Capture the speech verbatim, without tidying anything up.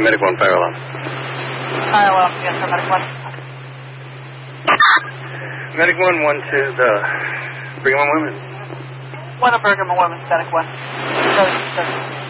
Medic one, fire alarm. Fire alarm, yes, sir, Medic one. Medic one, one to the Brigham Young Women's. One of Brigham Young Women's, Medic one. Sorry, sorry.